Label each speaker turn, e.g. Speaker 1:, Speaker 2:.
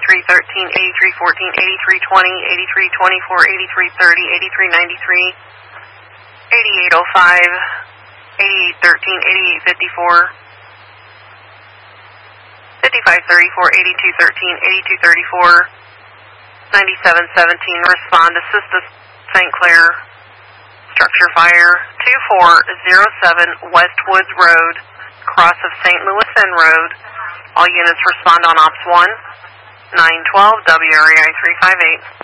Speaker 1: 8313, 8314, 8320, 8324, 8330, 8393, 8805, 8813, 8854, 5534, 8213, 8234, 9717. Respond. Assist us, St. Clair. Structure fire. 2407 Westwoods Road, cross of St. Louis N Road. All units respond on Ops 1. 912 WREI 358.